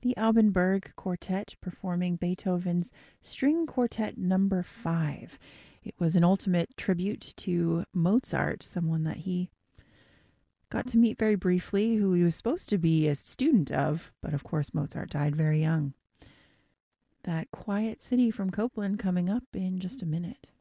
the Alban Quartet performing Beethoven's String Quartet Number 5. It was an ultimate tribute to Mozart, someone that he got to meet very briefly, who he was supposed to be a student of, but of course Mozart died very young. That Quiet City from Copeland coming up in just a minute.